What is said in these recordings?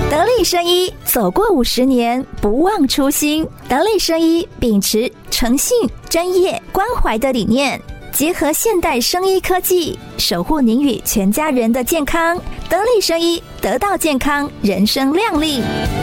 得力生医，走过50年，不忘初心。得力生医秉持诚信、专业、关怀的理念，结合现代生医科技，守护您与全家人的健康。得力生医，得到健康，人生亮丽。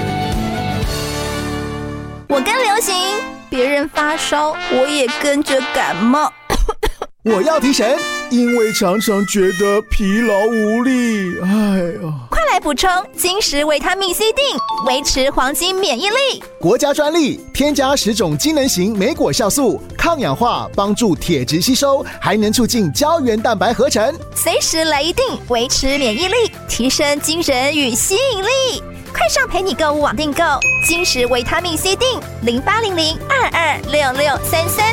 我跟流行，别人发烧，我也跟着感冒。 我要提神，因为常常觉得疲劳无力。哎呀， 快来补充金石维他命 C 锭，维持黄金免疫力。 国家专利，添加10种机能型莓果酵素，抗氧化，帮助铁质吸收，还能促进胶原蛋白合成。 随时来一锭，维持免疫力，提升精神与吸引力。快上陪你购物网订购金石维他命 C 锭，0800226633。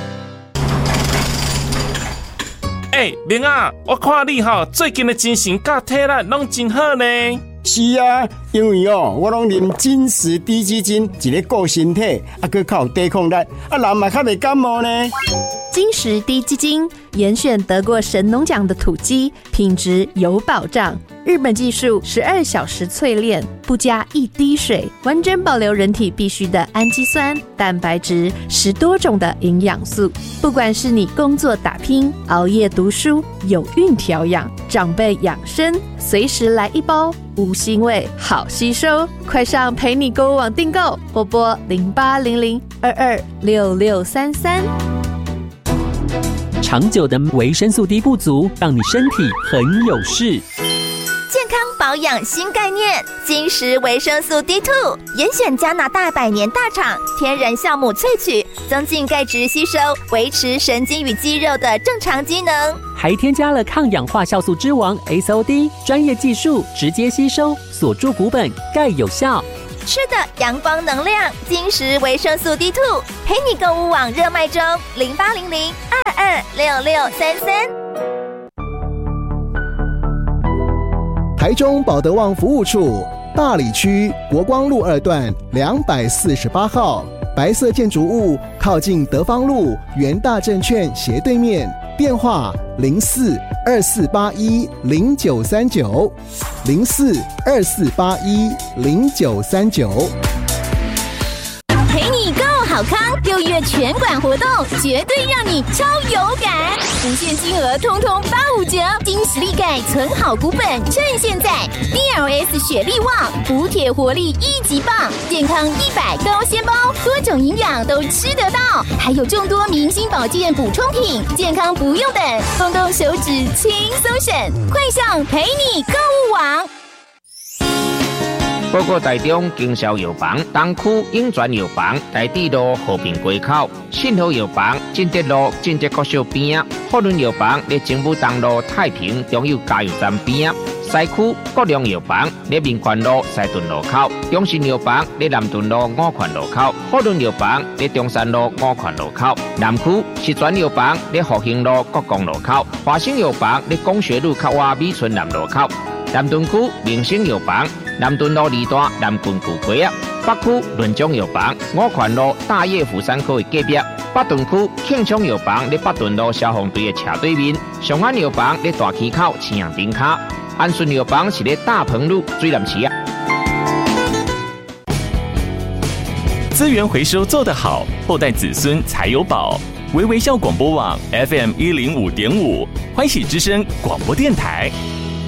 明啊，我看你最近的精神甲体力拢真好呢。 是啊，因为我拢啉金石低基金，一个顾身体，还靠有抵抗力，人嘛较袂感冒呢。 金石低基金严选得过神农奖的土鸡，品质有保障。日本技术12小时淬炼，不加一滴水，完整保留人体必需的氨基酸、蛋白质，10多种的营养素。不管是你工作打拼、熬夜读书、有孕调养、长辈养生，随时来一包，无腥味，好吸收。快上陪你购物网订购，拨0800226633。 长久的维生素 D 不足，让你身体很有事。 健康保养新概念，金石维生素 D2， 严选加拿大100年大厂天然酵母萃取，增进钙质吸收，维持神经与肌肉的正常机能。 还添加了抗氧化酵素之王 SOD， 专业技术，直接吸收，锁住骨本，钙有效。 吃的阳光能量，金石维生素 D2， 陪你购物网热卖中，0800226633。 台中保德旺服务处，大里区国光路2段248号，白色建筑物靠近德芳路元大证券斜对面，电话0424810939，0424810939。 陪你购好康，6月全馆活动绝对让你超有感，无限金额通通85折，金石力钙存好股本，趁现在 ，BLS 雪力旺补铁活力1级棒，健康100高纤包，多种营养都吃得到，还有众多明星保健补充品，健康不用等，动动手指轻松省，快上陪你购物网。 报告台中经销药房东区永泉药房台地路和平街口，信和药房进德路进德国小边，福伦药房在政府东路太平中油加油站边，西区国良药房在民权路西屯路口，中信药房在南屯路五权路口，福伦药房在中山路五权路口，南区石泉药房在复兴路国光路口，华兴药房在工学路靠外美村南路口，南屯区明星药房南屯路2段南郡旧街啊，北区润中药房五权路大业福山科的隔壁，北屯区庆昌药房在北屯路消防队的斜对面，上安药房在大溪口青阳顶卡，安顺药房是在大鹏路水南市啊。 资源回收做得好，后代子孙才有宝。微微笑广播网 FM105.5，欢喜之声广播电台。